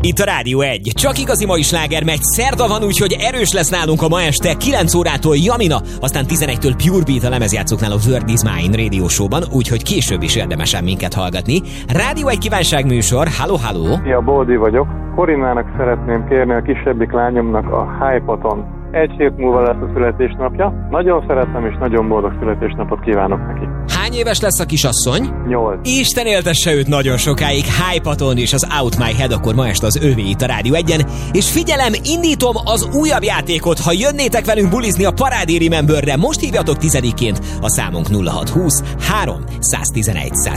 Itt a Rádió 1. Csak igazi mai sláger megy. Szerda van, úgyhogy erős lesz nálunk a ma este 9 órától Jamina, aztán 11-től Pure Beat a lemezjátszóknál a Word is Mine Radio Show-ban, úgyhogy később is érdemesen minket hallgatni. Rádió 1 kívánságműsor. Halló, halló! Szia, Boldi vagyok. Korinának szeretném kérni a kisebbik lányomnak a Hypaton. 1 hét múlva lesz a születésnapja. Nagyon szeretem és nagyon boldog születésnapot kívánok neki. Hány éves lesz a kisasszony? 8. Isten éltesse őt nagyon sokáig. Hypaton és az Out My Head, akkor ma este az övé itt a Rádió 1-en. És figyelem, indítom az újabb játékot. Ha jönnétek velünk bulizni a Parádi Rememberre, most hívjatok 10-ként. A számunk 0620 3 111